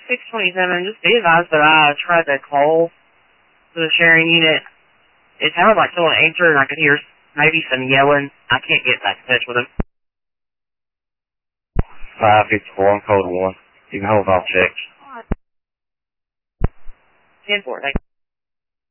627, just be advised that I tried to call the sharing unit. It sounded like someone answered and I could hear maybe some yelling. I can't get back in touch with them. 554 on code 1. You can hold off checks. 10-4, thank you.